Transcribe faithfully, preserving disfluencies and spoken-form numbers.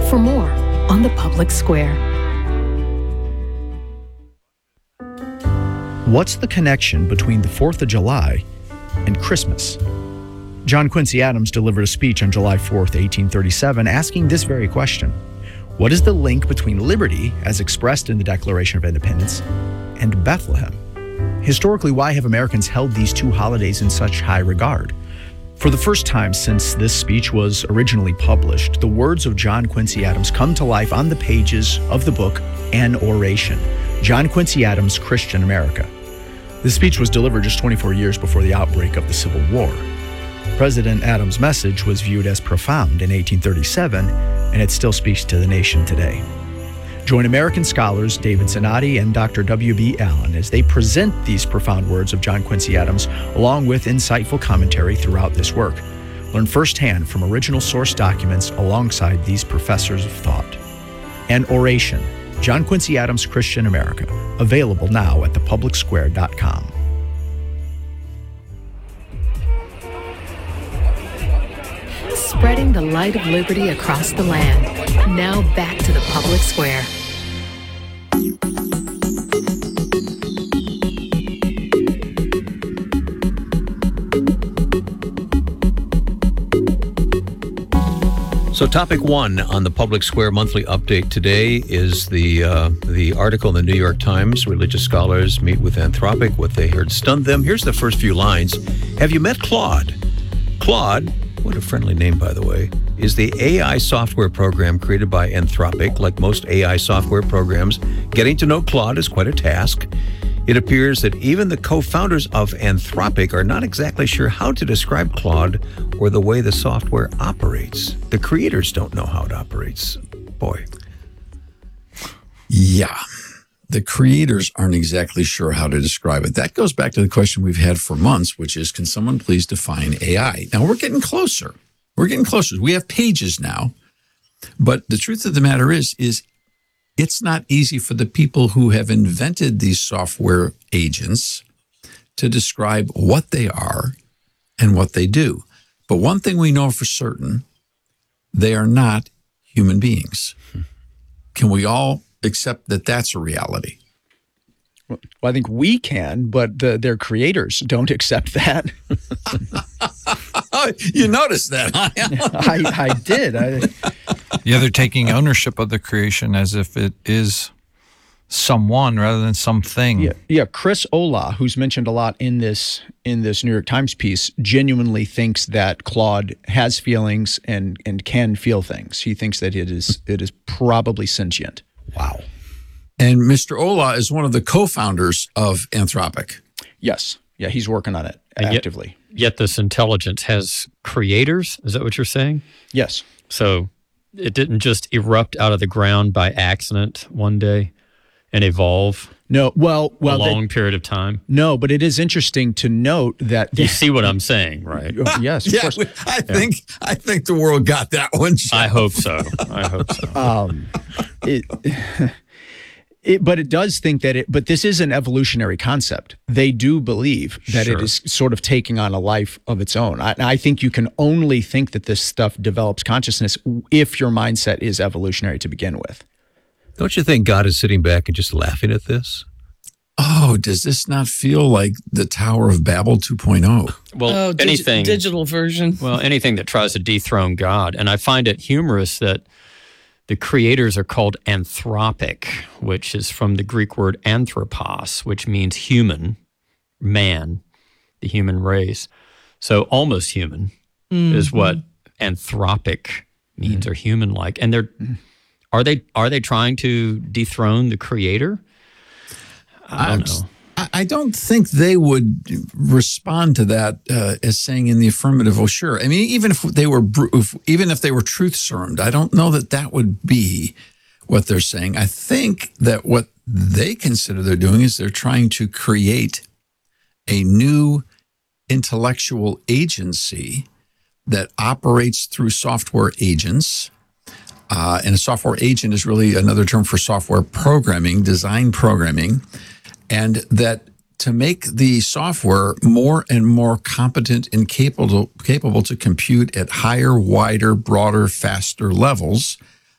for more on the public square. What's the connection between the fourth of July and Christmas? John Quincy Adams delivered a speech on July fourth, eighteen thirty-seven, asking this very question. What is the link between liberty, as expressed in the Declaration of Independence, and Bethlehem? Historically, why have Americans held these two holidays in such high regard? For the first time since this speech was originally published, the words of John Quincy Adams come to life on the pages of the book An Oration, John Quincy Adams' Christian America. The speech was delivered just twenty-four years before the outbreak of the Civil War. President Adams' message was viewed as profound in eighteen thirty-seven, and it still speaks to the nation today. Join American scholars David Zanotti and Doctor W B Allen as they present these profound words of John Quincy Adams, along with insightful commentary throughout this work. Learn firsthand from original source documents alongside these professors of thought. An Oration, John Quincy Adams' Christian America, available now at the public square dot com. Spreading the light of liberty across the land. Now back to the public square. So topic one on the Public Square Monthly Update today is the uh, the article in the New York Times, Religious Scholars Meet with Anthropic, What They Heard Stunned Them. Here's the first few lines. Have you met Claude? Claude, what a friendly name, by the way, is the A I software program created by Anthropic. Like most A I software programs, getting to know Claude is quite a task. It appears that even the co-founders of Anthropic are not exactly sure how to describe Claude or the way the software operates. The creators don't know how it operates. Boy. Yeah. The creators aren't exactly sure how to describe it. That goes back to the question we've had for months, which is, can someone please define A I? Now, we're getting closer. We're getting closer. We have pages now. But the truth of the matter is, is it's not easy for the people who have invented these software agents to describe what they are and what they do. But one thing we know for certain, they are not human beings. Can we all accept that that's a reality? Well, I think we can, but the, their creators don't accept that. You noticed that, huh? I, I did. I, yeah, they're taking ownership of the creation as if it is someone rather than something. Yeah, yeah. Chris Olah, who's mentioned a lot in this in this New York Times piece, genuinely thinks that Claude has feelings and and can feel things. He thinks that it is it is probably sentient. Wow. And Mister Olah is one of the co-founders of Anthropic. Yes. Yeah, he's working on it and actively. Yet, yet this intelligence has creators? Is that what you're saying? Yes. So it didn't just erupt out of the ground by accident one day and evolve no, well, well, a long that, period of time? No, but it is interesting to note that... You see what I'm saying, right? Yes, of yeah, course. I think yeah. I think the world got that one. Jeff. I hope so. I hope so. Um, it, it, but it does think that it... But this is an evolutionary concept. They do believe that Sure. it is sort of taking on a life of its own. I, I think you can only think that this stuff develops consciousness if your mindset is evolutionary to begin with. Don't you think God is sitting back and just laughing at this? Oh, does this not feel like the Tower of Babel two point oh? Well, oh, dig- anything digital version. Well, anything that tries to dethrone God, and I find it humorous that the creators are called Anthropic, which is from the Greek word anthropos, which means human, man, the human race. So almost human mm-hmm. is what Anthropic means, mm-hmm. or human-like, and they're. Mm-hmm. Are they are they trying to dethrone the creator? I don't know. I don't think they would respond to that uh, as saying in the affirmative, "Oh, sure." I mean, even if they were if, even if they were truth serumed, I don't know that that would be what they're saying. I think that what they consider they're doing is they're trying to create a new intellectual agency that operates through software agents. Uh, and a software agent is really another term for software programming, design programming, and that to make the software more and more competent and capable capable to compute at higher, wider, broader, faster levels,